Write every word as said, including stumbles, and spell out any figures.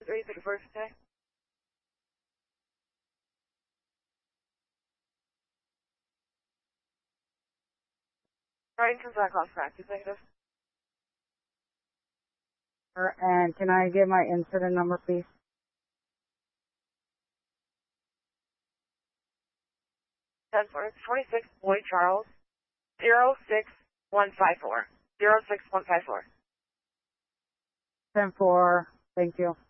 three, thank you for today. Right, comes back off practice, negative. And can I get my incident number, please? ten forty-six, Boyd Charles, zero six one five four. zero six one five four. ten four, thank you.